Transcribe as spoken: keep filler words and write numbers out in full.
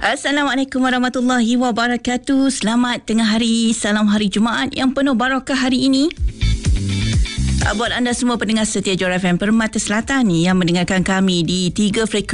Assalamualaikum warahmatullahi wabarakatuh. Selamat tengah hari. Salam hari Jumaat yang penuh barakah hari ini. Buat anda semua pendengar setia Johor F M Permata Selatan yang mendengarkan kami di tiga frekuensi